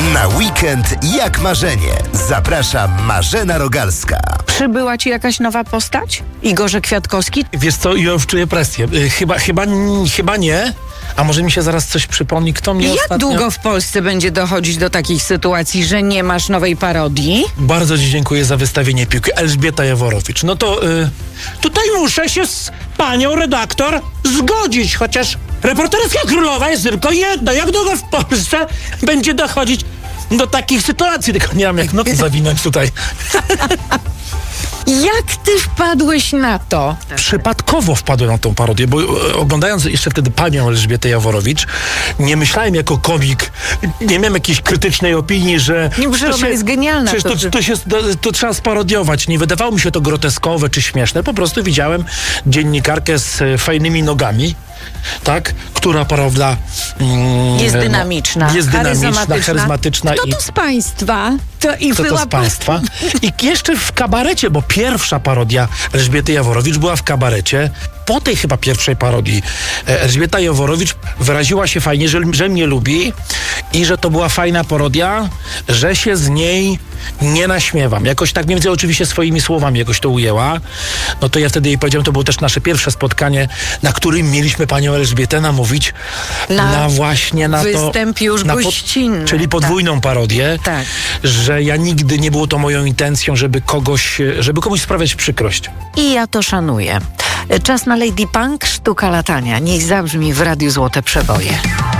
Na weekend jak marzenie. Zaprasza Marzena Rogalska. Przybyła ci jakaś nowa postać? Igorze Kwiatkowski? Wiesz co, ja już czuję presję. Chyba nie. A może mi się zaraz coś przypomni, kto mnie Jak ostatnio... długo w Polsce będzie dochodzić do takich sytuacji, że nie masz nowej parodii? Bardzo ci dziękuję za wystawienie piłki. Elżbieta Jaworowicz. No to tutaj muszę się z panią redaktor zgodzić, chociaż reporterska królowa jest tylko jedna. Jak długo w Polsce będzie dochodzić do takich sytuacji? Tylko nie mam jak noty zawinąć tutaj. Jak ty wpadłeś na to? Przypadkowo wpadłem na tą parodię, bo oglądając jeszcze wtedy panią Elżbietę Jaworowicz, nie myślałem jako komik, nie miałem jakiejś krytycznej opinii, że... Nie, że ona jest genialna. To trzeba sparodiować. Nie wydawało mi się to groteskowe czy śmieszne. Po prostu widziałem dziennikarkę z fajnymi nogami, tak? Która, prawda... jest dynamiczna. Jest dynamiczna, charyzmatyczna. Kto to z państwa? Kto to z państwa? I jeszcze w kabarecie, bo pierwsza parodia Elżbiety Jaworowicz była w kabarecie. Po tej chyba pierwszej parodii Elżbieta Jaworowicz wyraziła się fajnie, że mnie lubi i że to była fajna parodia, że się z niej nie naśmiewam. Jakoś tak mniej więcej oczywiście swoimi słowami jakoś to ujęła. No to ja wtedy jej powiedziałem, to było też nasze pierwsze spotkanie, na którym mieliśmy panią Elżbietę namówić na występ już gościnny. Czyli podwójną parodię, tak. Że ja nigdy nie było to moją intencją, żeby komuś sprawiać przykrość. I ja to szanuję. Czas na Lady Punk, sztuka latania. Niech zabrzmi w Radiu Złote Przeboje.